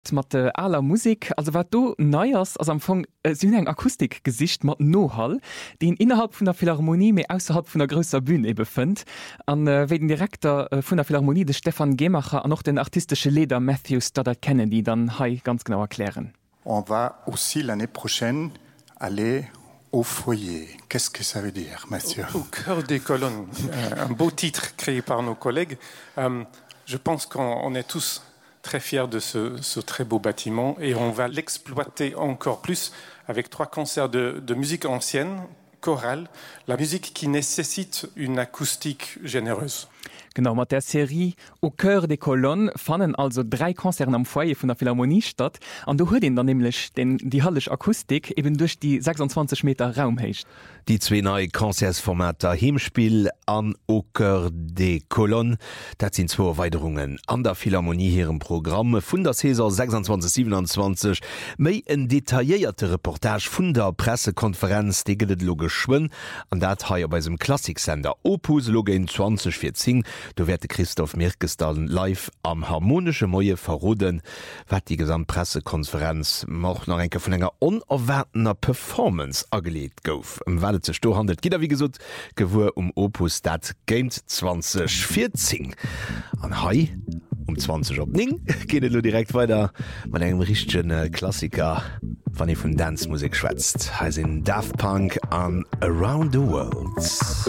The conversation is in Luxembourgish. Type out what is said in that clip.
mat aller Musik, also wat du neuers as am Fong eng Akustikgesicht mat Nohall, den innerhalb vun der Philharmonie méi ausserhalb vun der grösser Bühne e befindt, an wéi den Direktor vun der Philharmonie de Stefan Gemacher an noch den artistische Leder Matthew Stoddard Kennedy dann hai ganz genau erklären. On va aussi l'année prochaine aller au foyer. Qu'est-ce que ça veut dire, Mathieu? Au cœur des colonnes. Un beau titre créé par nos collègues. Je pense qu'on est tous très fiers de ce très beau bâtiment et on va l'exploiter encore plus avec 3 concerts de musique ancienne, chorale, la musique qui nécessite une acoustique généreuse. Genau, mat der Serie Au cœur des Colonnes fannen also 3 Konzerne am Foyer vun der Philharmonie statt, an du huet den dann nämlich die hallech Akustik eben durch die 26 Meter Raum hecht. Die 2 neue Konzertsformater Himspiel an Au cœur des Colonnes, dat sind 2 Erweiterungen an der Philharmonie hier im Programm vun der Saison 26-27, méi en detaillierte Reportage vun der Pressekonferenz degelet lo geschwun, an dat haier bei dem Klassiksender Opus Login 2014. Du werde Christoph Mirkestallen live am harmonische Moie verroden, wat die Gesamtpressekonferenz noch noch enke vun enger onerwartener Performance ageleet gouf. Wellet ze sto handelt Gider wie gesot gewur Opus dat Games 2014. An Hai 20 op Ning geht du direkt weiter man engem richchten Klassiker wann ihr vun Dancemusik schwätzt. He in Daft Punk an Around the World.